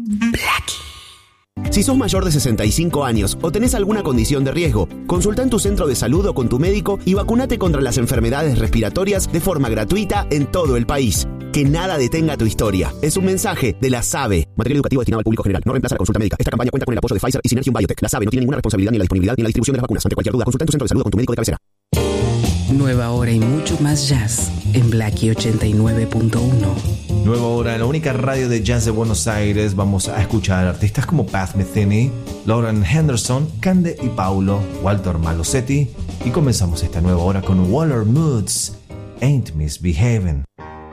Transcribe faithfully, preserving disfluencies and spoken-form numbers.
Si sos mayor de sesenta y cinco años o tenés alguna condición de riesgo, consulta en tu centro de salud o con tu médico y vacunate contra las enfermedades respiratorias de forma gratuita en todo el país. Que nada detenga tu historia. Es un mensaje de la SABE. Material educativo destinado al público general. No reemplaza la consulta médica. Esta campaña cuenta con el apoyo de Pfizer y Synergium Biotech. La SABE no tiene ninguna responsabilidad ni en la disponibilidad ni en la distribución de las vacunas. Ante cualquier duda, consulta en tu centro de salud o con tu médico de cabecera. Nueva hora y mucho más jazz en Blackie ochenta y nueve punto uno. Nueva hora en la única radio de jazz de Buenos Aires. Vamos a escuchar artistas como Pat Metheny, Lauren Henderson, Cande y Paulo, Walter Malosetti. Y comenzamos esta nueva hora con Waller Moods, Ain't Misbehavin'.